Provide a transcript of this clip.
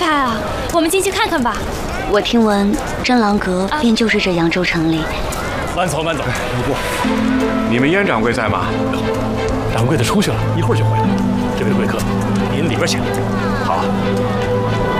拍啊？我们进去看看吧。 我听闻真郎阁便就是这扬州城里。 慢走，慢走，留步。 你们燕掌柜在吗？ 掌柜的出去了，一会儿就回来。这位贵客，您里边请。 好。